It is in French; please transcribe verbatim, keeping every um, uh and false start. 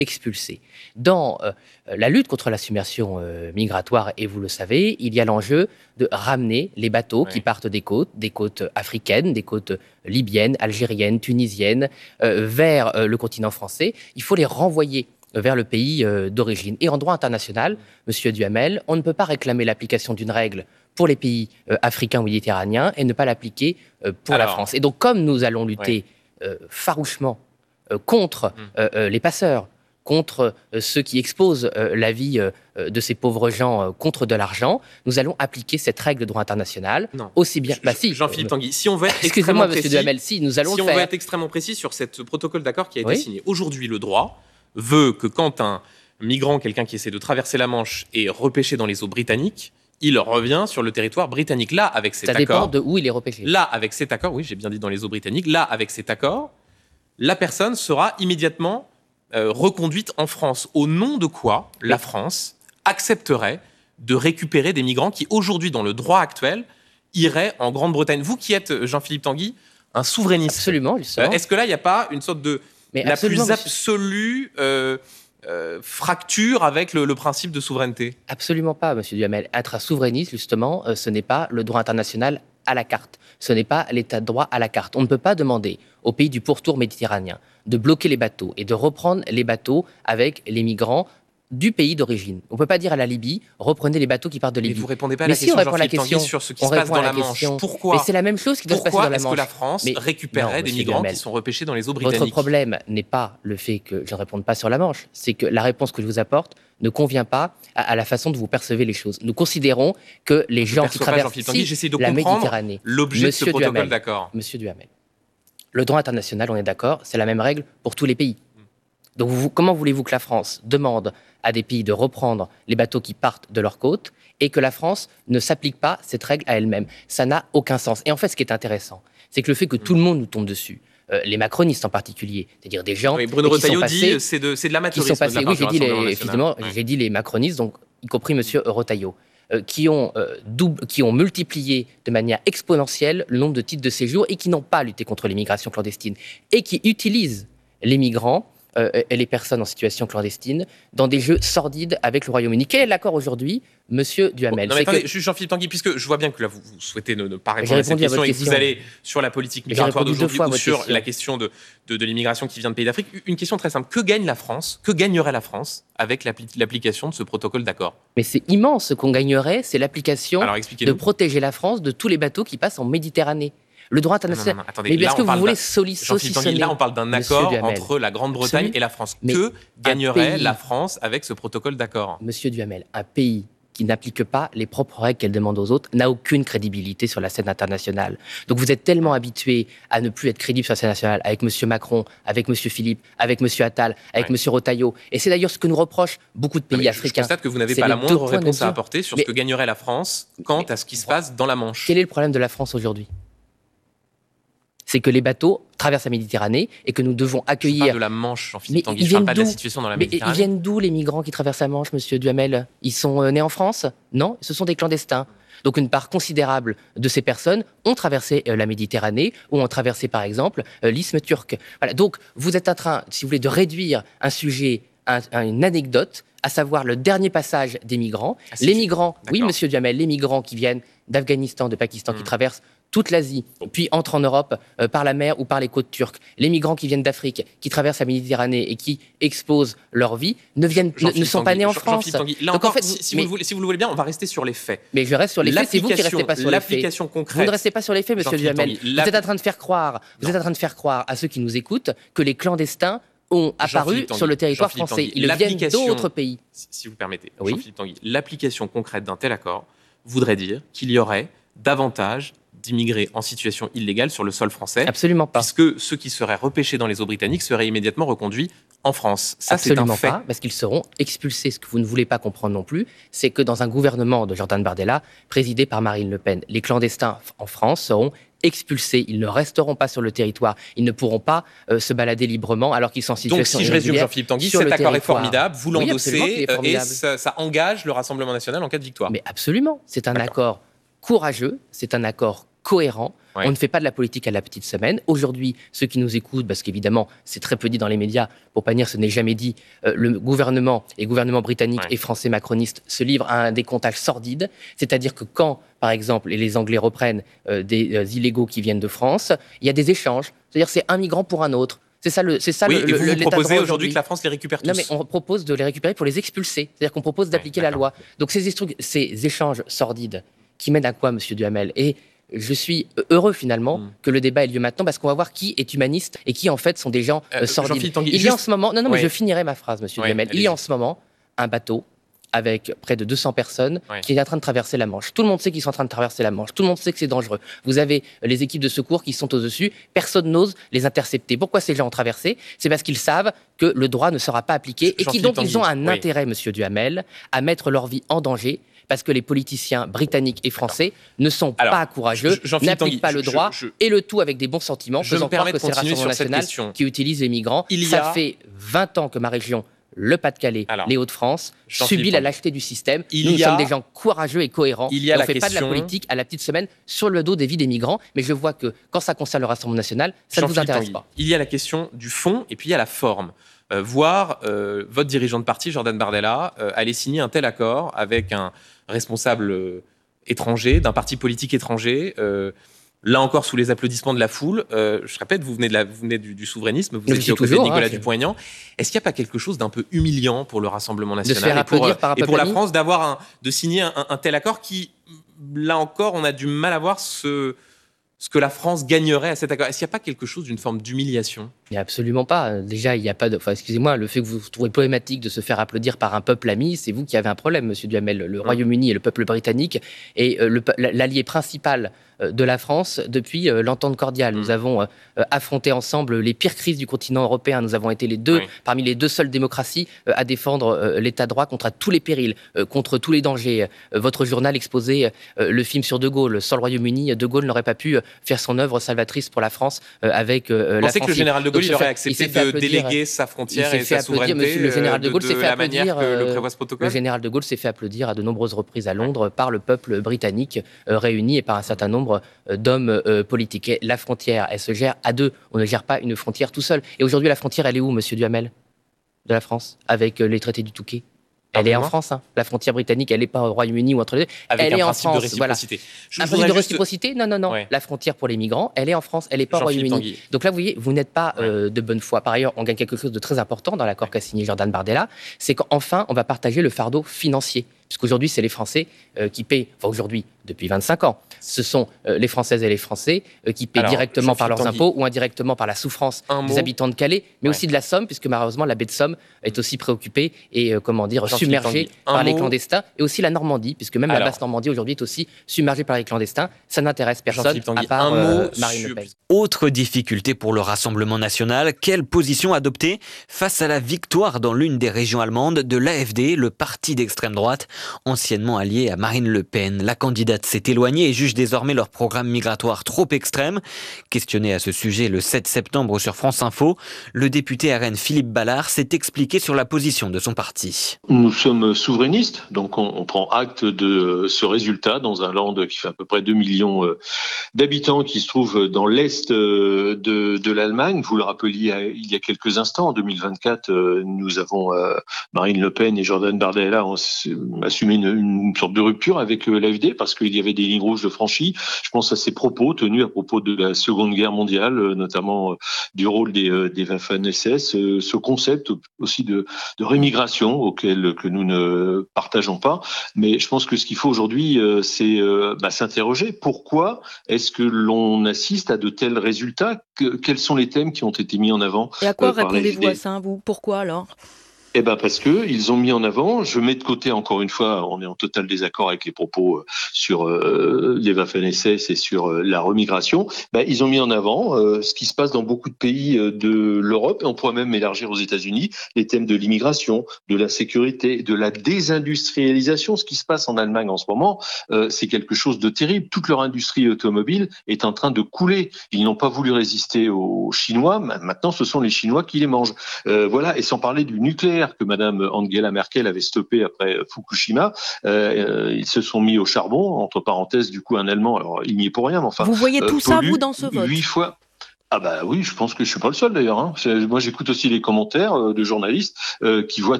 expulsés. Dans euh, la lutte contre la submersion euh, migratoire, et vous le savez, il y a l'enjeu de ramener les bateaux oui. qui partent des côtes, des côtes africaines, des côtes libyennes, algériennes, tunisiennes, euh, vers euh, le continent français. Il faut les renvoyer vers le pays euh, d'origine. Et en droit international, Monsieur Duhamel, on ne peut pas réclamer l'application d'une règle pour les pays euh, africains ou méditerranéens et ne pas l'appliquer euh, pour Alors, la France. Et donc, comme nous allons lutter ouais. euh, farouchement euh, contre mmh. euh, les passeurs, contre euh, ceux qui exposent euh, la vie euh, de ces pauvres gens euh, contre de l'argent, nous allons appliquer cette règle de droit international non. aussi bien... Bah, si, Jean-Philippe euh, Tanguy, si on veut être excusez-moi, précis, monsieur Duhamel, si, nous allons si le on faire. veut être extrêmement précis sur ce protocole d'accord qui a été oui. signé. Aujourd'hui, le droit veut que quand un migrant, quelqu'un qui essaie de traverser la Manche, est repêché dans les eaux britanniques, il revient sur le territoire britannique. Là, avec cet Ça accord... Ça dépend de où il est repêché. Là, avec cet accord, oui, j'ai bien dit dans les eaux britanniques, là, avec cet accord, la personne sera immédiatement euh, reconduite en France. Au nom de quoi la France accepterait de récupérer des migrants qui, aujourd'hui, dans le droit actuel, iraient en Grande-Bretagne. Vous qui êtes, Jean-Philippe Tanguy, un souverainiste. Absolument, justement. Euh, est-ce que là, il n'y a pas une sorte de... Mais la plus monsieur... absolue euh, euh, fracture avec le, le principe de souveraineté? Absolument pas, monsieur Duhamel. Être un souverainiste, justement, euh, ce n'est pas le droit international à la carte. Ce n'est pas l'état de droit à la carte. On ne peut pas demander aux pays du pourtour méditerranéen de bloquer les bateaux et de reprendre les bateaux avec les migrants du pays d'origine. On ne peut pas dire à la Libye, reprenez les bateaux qui partent de Libye. Mais vous ne répondez pas à mais la si question, on répond à la question sur ce qui se passe dans la, la Manche. Pourquoi Mais c'est la même chose qui doit se passer dans la Manche. Pourquoi est-ce que la France mais récupérerait non, des migrants Duhamel, qui sont repêchés dans les eaux britanniques? Votre problème n'est pas le fait que je ne réponde pas sur la Manche, c'est que la réponse que je vous apporte ne convient pas à, à la façon dont vous percevez les choses. Nous considérons que les gens qui traversent si, si, de la Méditerranée, l'objet de ce protocole d'accord. Monsieur Duhamel, le droit international, on est d'accord, c'est la même règle pour tous les pays. Donc vous, comment voulez-vous que la France demande à des pays de reprendre les bateaux qui partent de leur côte et que la France ne s'applique pas cette règle à elle-même? Ça n'a aucun sens. Et en fait, ce qui est intéressant, c'est que le fait que tout le monde nous tombe dessus, euh, les macronistes en particulier, c'est-à-dire des gens oui, Bruno qui Retailleau sont passés, dit c'est de, c'est de l'amateurisme. Qui sont passés, de oui, j'ai dit, les, évidemment, ouais. j'ai dit les macronistes, donc y compris monsieur Retailleau, euh, qui ont euh, double, qui ont multiplié de manière exponentielle le nombre de titres de séjour et qui n'ont pas lutté contre l'immigration clandestine et qui utilisent les migrants Euh, et les personnes en situation clandestine dans des jeux sordides avec le Royaume-Uni. Quel est l'accord aujourd'hui, monsieur Duhamel? Non, mais attendez, que... Jean-Philippe Tanguy, puisque je vois bien que là, vous, vous souhaitez ne, ne pas répondre à cette question à et que question. vous allez sur la politique migratoire d'aujourd'hui ou sur question. la question de, de, de l'immigration qui vient de pays d'Afrique. Une question très simple. Que gagne la France? Que gagnerait la France avec l'appli l'application de ce protocole d'accord? Mais c'est immense. Ce qu'on gagnerait, c'est l'application de protéger la France de tous les bateaux qui passent en Méditerranée. Le droit international. Non, non, non, attendez, mais est-ce que vous voulez saucissonner? Là, on parle d'un accord entre la Grande-Bretagne et la France. Mais que gagnerait pays, la France avec ce protocole d'accord? Monsieur Duhamel, un pays qui n'applique pas les propres règles qu'elle demande aux autres n'a aucune crédibilité sur la scène internationale. Donc vous êtes tellement habitué à ne plus être crédible sur la scène nationale avec monsieur Macron, avec monsieur Philippe, avec monsieur Attal, avec ouais. monsieur Retailleau. Et c'est d'ailleurs ce que nous reprochent beaucoup de pays non, africains. Je constate que vous n'avez pas la moindre réponse à apporter sur mais, ce que gagnerait la France quant à ce qui se passe dans la Manche. Quel est le problème de la France aujourd'hui? C'est que les bateaux traversent la Méditerranée et que nous devons accueillir... Je parle de la Manche, Jean-Philippe Tanguy, je parle pas de la situation dans la Méditerranée. Mais ils viennent d'où, les migrants qui traversent la Manche, monsieur Duhamel? Ils sont nés en France? Non, ce sont des clandestins. Donc une part considérable de ces personnes ont traversé la Méditerranée ou ont traversé, par exemple, l'isthme turc. Voilà. Donc vous êtes en train, si vous voulez, de réduire un sujet à une anecdote, à savoir le dernier passage des migrants. Ah, les migrants, oui, monsieur Duhamel, les migrants qui viennent d'Afghanistan, de Pakistan, mmh. qui traversent toute l'Asie, puis entrent en Europe euh, par la mer ou par les côtes turques. Les migrants qui viennent d'Afrique, qui traversent la Méditerranée et qui exposent leur vie, ne, viennent, ne, ne sont Tanguy, pas nés en Jean, France. Là Donc encore, en fait, si, si, mais, vous voulez, si vous le voulez bien, on va rester sur les faits. Mais je reste sur les faits, c'est vous qui ne restez pas sur les faits. Concrète, vous ne restez pas sur les faits, monsieur Duhamel. Vous êtes en train de faire croire, vous êtes en train de faire croire à ceux qui nous écoutent que les clandestins ont apparu sur le territoire français. Ils viennent d'autres pays. Si vous permettez, oui. Jean-Philippe Tanguy, l'application concrète d'un tel accord voudrait dire qu'il y aurait davantage d'immigrés en situation illégale sur le sol français. Absolument pas. Puisque ceux qui seraient repêchés dans les eaux britanniques seraient immédiatement reconduits en France. Ça, c'est un fait. Pas, parce qu'ils seront expulsés. Ce que vous ne voulez pas comprendre non plus, c'est que dans un gouvernement de Jordan Bardella, présidé par Marine Le Pen, les clandestins en France seront expulsés. Ils ne resteront pas sur le territoire. Ils ne pourront pas euh, se balader librement alors qu'ils sont en situation Donc, si je résume, Jean-Philippe Tanguy, cet accord est formidable, vous l'endossez, oui, euh, et ça, ça engage le Rassemblement national en cas de victoire. Mais absolument. C'est un accord courageux, c'est un accord cohérent. Ouais. On ne fait pas de la politique à la petite semaine. Aujourd'hui, ceux qui nous écoutent, parce qu'évidemment, c'est très peu dit dans les médias, pour pas dire ce n'est jamais dit, euh, le gouvernement et gouvernement britannique Ouais. et français macronistes se livrent à un décomptage sordide. C'est-à-dire que quand, par exemple, les Anglais reprennent euh, des euh, illégaux qui viennent de France, il y a des échanges. C'est-à-dire c'est un migrant pour un autre. C'est ça le, c'est ça oui, le, et vous, le, vous l'état de proposez droit aujourd'hui que la France les récupère tous. Non, mais on propose de les récupérer pour les expulser. C'est-à-dire qu'on propose d'appliquer ouais, la loi. Donc ces, estru- ces échanges sordides qui mènent à quoi, monsieur Duhamel ? Et je suis heureux finalement mm. que le débat ait lieu maintenant parce qu'on va voir qui est humaniste et qui en fait sont des gens euh, sordides. Tanguy, Il y juste... a en ce moment, non non, mais ouais. je finirai ma phrase, monsieur ouais, Duhamel. Il y a en ce moment un bateau avec près de deux cents personnes ouais. qui est en train de traverser la Manche. Tout le monde sait qu'ils sont en train de traverser la Manche. Tout le monde sait que c'est dangereux. Vous avez les équipes de secours qui sont au-dessus. Personne n'ose les intercepter. Pourquoi ces gens ont traversé ? C'est parce qu'ils savent que le droit ne sera pas appliqué et qui donc ils ont un oui. intérêt, monsieur Duhamel, à mettre leur vie en danger parce que les politiciens britanniques et français ne sont Alors, pas courageux, n'appliquent Tanguy, pas le droit je, je, et le tout avec des bons sentiments, faisant croire que c'est le Rassemblement national qui utilise les migrants. Il Ça a... fait vingt ans que ma région, le Pas-de-Calais, Alors, les Hauts-de-France, subit la lâcheté du système. Il Nous, nous a... sommes des gens courageux et cohérents. Il y a et on la ne fait question... pas de la politique à la petite semaine sur le dos des vies des migrants. Mais je vois que quand ça concerne le Rassemblement national, ça ne vous intéresse Tanguy. pas. Il y a la question du fond et puis il y a la forme. Euh, voir euh, votre dirigeant de parti, Jordan Bardella, euh, aller signer un tel accord avec un responsable euh, étranger, d'un parti politique étranger, euh, là encore sous les applaudissements de la foule. Euh, je répète, vous venez, de la, vous venez du, du souverainisme, vous Mais étiez aux côtés toujours, de Nicolas hein, Dupont-Aignan. Est-ce qu'il n'y a pas quelque chose d'un peu humiliant pour le Rassemblement national de se faire et pour, applaudir par un et pour la ami France d'avoir un, de signer un, un tel accord qui, là encore, on a du mal à voir ce... ce que la France gagnerait à cet accord. Est-ce qu'il n'y a pas quelque chose d'une forme d'humiliation ? Il n'y a absolument pas. Déjà, il n'y a pas de... Enfin, excusez-moi, le fait que vous trouvez problématique de se faire applaudir par un peuple ami, c'est vous qui avez un problème, monsieur Duhamel. Le mmh. Royaume-Uni et le peuple britannique est euh, le, l'allié principal euh, de la France depuis euh, l'entente cordiale. Mmh. Nous avons euh, affronté ensemble les pires crises du continent européen. Nous avons été les deux, oui. parmi les deux seules démocraties euh, à défendre euh, l'état de droit contre tous les périls, euh, contre tous les dangers. Euh, votre journal exposait euh, le film sur De Gaulle. Sans le Royaume-Uni, De Gaulle n'aurait pas pu euh, faire son œuvre salvatrice pour la France euh, avec euh, la France. Vous pensez que le général de Gaulle il aurait accepté de applaudir, déléguer sa frontière et sa souveraineté Monsieur, le général de Gaulle de, s'est de fait la applaudir, manière que le prévoit ce protocole ? Le général de Gaulle s'est fait applaudir à de nombreuses reprises à Londres par le peuple britannique euh, réuni et par un certain nombre euh, d'hommes euh, politiques. Et la frontière, elle se gère à deux. On ne gère pas une frontière tout seul. Et aujourd'hui, la frontière, elle est où, monsieur Duhamel ? De la France, avec euh, les traités du Touquet. Elle est en France, hein. La frontière britannique, elle n'est pas au Royaume-Uni ou entre les deux. Avec elle un est principe en France. de réciprocité. Voilà. Je un principe de réciprocité juste... Non, non, non. Ouais. La frontière pour les migrants, elle est en France, elle n'est pas au Royaume-Uni. Tanguy. Donc là, vous voyez, vous n'êtes pas ouais. euh, de bonne foi. Par ailleurs, on gagne quelque chose de très important dans l'accord qu'a signé Jordan Bardella, c'est qu'enfin, on va partager le fardeau financier. Puisqu'aujourd'hui, c'est les Français euh, qui paient, enfin aujourd'hui, depuis vingt-cinq ans, ce sont euh, les Françaises et les Français euh, qui paient Alors, directement par leurs Tanguy. impôts ou indirectement par la souffrance Un des mot. habitants de Calais, mais ouais. aussi de la Somme, puisque malheureusement, la baie de Somme est aussi préoccupée et, euh, comment dire, submergée par les clandestins, et aussi la Normandie, puisque même Alors, la basse Normandie aujourd'hui est aussi submergée par les clandestins. Ça n'intéresse personne, à part euh, Marine Le Pen. Autre difficulté pour le Rassemblement national, quelle position adopter face à la victoire dans l'une des régions allemandes de l'A F D, le parti d'extrême droite, anciennement allié à Marine Le Pen. La candidate s'est éloignée et juge désormais leur programme migratoire trop extrême. Questionné à ce sujet le sept septembre sur France Info, le député R N Philippe Ballard s'est expliqué sur la position de son parti. Nous sommes souverainistes, donc on, on prend acte de ce résultat dans un land qui fait à peu près deux millions d'habitants qui se trouve dans l'est de, de l'Allemagne. Vous le rappeliez il y a quelques instants, en deux mille vingt-quatre, nous avons Marine Le Pen et Jordan Bardella ont assumé une, une sorte de rupture avec l'A F D parce qu'il y avait des lignes rouges de franchies. Je pense à ses propos tenus à propos de la Seconde Guerre mondiale, notamment du rôle des, des Waffen-S S, ce concept aussi de, de rémigration auquel que nous ne partageons pas. Mais je pense que ce qu'il faut aujourd'hui, c'est bah, s'interroger. Pourquoi est-ce que l'on assiste à de tels résultats ? que, Quels sont les thèmes qui ont été mis en avant ? Et à quoi euh, répondez-vous à ça, vous ? Pourquoi alors ? Eh ben parce que ils ont mis en avant, je mets de côté encore une fois, on est en total désaccord avec les propos sur euh, les Waffen-S S et sur euh, la remigration. Ben, ils ont mis en avant euh, ce qui se passe dans beaucoup de pays de l'Europe, et on pourrait même élargir aux États-Unis les thèmes de l'immigration, de la sécurité, de la désindustrialisation. Ce qui se passe en Allemagne en ce moment, euh, c'est quelque chose de terrible. Toute leur industrie automobile est en train de couler. Ils n'ont pas voulu résister aux Chinois, maintenant ce sont les Chinois qui les mangent. Euh, voilà, et sans parler du nucléaire. nucléaire que Madame Angela Merkel avait stoppé après Fukushima. Euh, ils se sont mis au charbon, entre parenthèses, du coup, un Allemand, alors il n'y est pour rien, mais enfin... Vous voyez tout euh, ça, vous, dans ce vote? Huit fois... Ah bah oui, je pense que je suis pas le seul d'ailleurs. Hein. Moi, j'écoute aussi les commentaires euh, de journalistes euh, qui voient